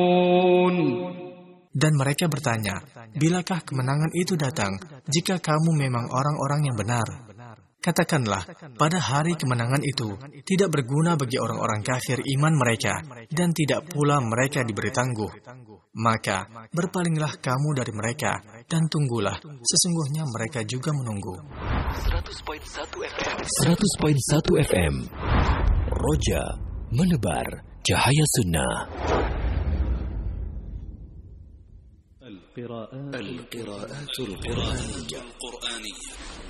Dan mereka bertanya, bilakah kemenangan itu datang jika kamu memang orang-orang yang benar? Katakanlah, pada hari kemenangan itu tidak berguna bagi orang-orang kafir iman mereka, dan tidak pula mereka diberi tangguh. Maka berpalinglah kamu dari mereka, dan tunggulah, sesungguhnya mereka juga menunggu. 100.1 FM Roja menebar cahaya sunnah. القراءات القرآنية